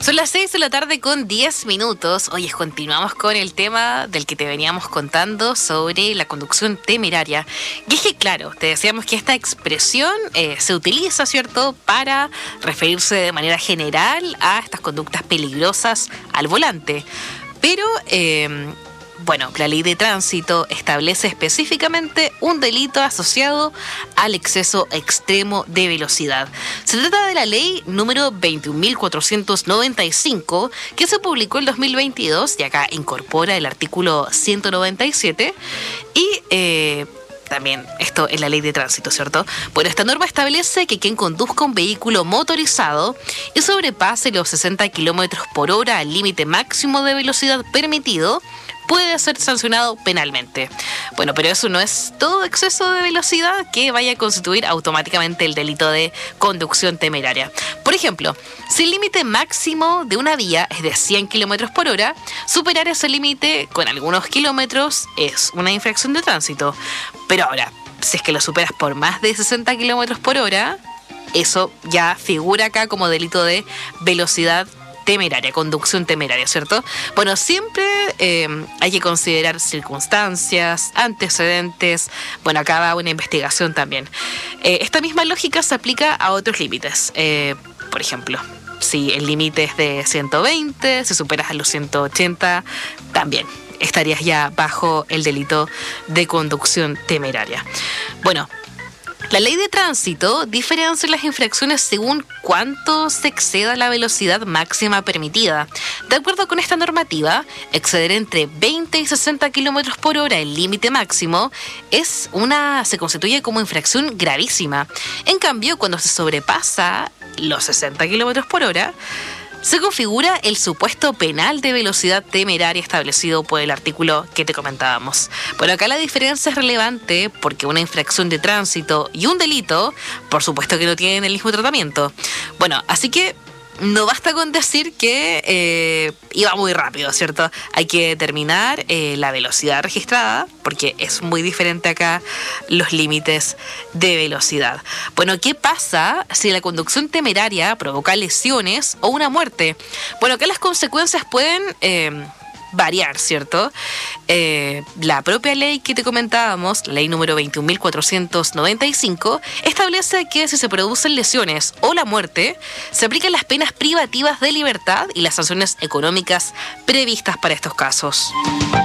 Son las 6 de la tarde con 10 minutos. Oye, continuamos con el tema del que te veníamos contando sobre la conducción temeraria. Y es que, claro, te decíamos que esta expresión se utiliza, ¿cierto?, para referirse de manera general a estas conductas peligrosas al volante. Pero, bueno, la ley de tránsito establece específicamente un delito asociado al exceso extremo de velocidad. Se trata de la ley número 21.495, que se publicó en 2022 y acá incorpora el artículo 197 y también esto es la ley de tránsito, ¿cierto? Bueno, esta norma establece que quien conduzca un vehículo motorizado y sobrepase los 60 kilómetros por hora al límite máximo de velocidad permitido puede ser sancionado penalmente. Bueno, pero eso no es todo exceso de velocidad que vaya a constituir automáticamente el delito de conducción temeraria. Por ejemplo, si el límite máximo de una vía es de 100 kilómetros por hora, superar ese límite con algunos kilómetros es una infracción de tránsito. Pero ahora, si es que lo superas por más de 60 kilómetros por hora, eso ya figura acá como delito de velocidad temeraria, conducción temeraria, ¿cierto? Bueno, siempre hay que considerar circunstancias, antecedentes. Bueno, acá va una investigación también. Esta misma lógica se aplica a otros límites. Por ejemplo, si el límite es de 120, si superas a los 180, también estarías ya bajo el delito de conducción temeraria. Bueno, la ley de tránsito diferencia las infracciones según cuánto se exceda la velocidad máxima permitida. De acuerdo con esta normativa, exceder entre 20 y 60 kilómetros por hora el límite máximo se constituye como infracción gravísima. En cambio, cuando se sobrepasa los 60 kilómetros por hora, se configura el supuesto penal de velocidad temeraria establecido por el artículo que te comentábamos. Bueno, acá la diferencia es relevante porque una infracción de tránsito y un delito, por supuesto que no tienen el mismo tratamiento. Bueno, así que no basta con decir que iba muy rápido, ¿cierto? Hay que determinar la velocidad registrada, porque es muy diferente acá los límites de velocidad. Bueno, ¿qué pasa si la conducción temeraria provoca lesiones o una muerte? Bueno, acá las consecuencias pueden variar, ¿cierto? La propia ley que te comentábamos, la ley número 21.495, establece que si se producen lesiones o la muerte, se aplican las penas privativas de libertad y las sanciones económicas previstas para estos casos.